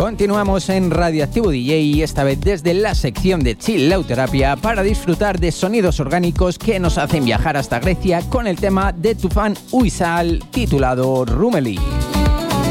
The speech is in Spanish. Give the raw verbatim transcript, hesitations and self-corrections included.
Continuamos en Radioactivo D J y esta vez desde la sección de Chilauterapia para disfrutar de sonidos orgánicos que nos hacen viajar hasta Grecia con el tema de Tufan Uysal titulado Rumeli.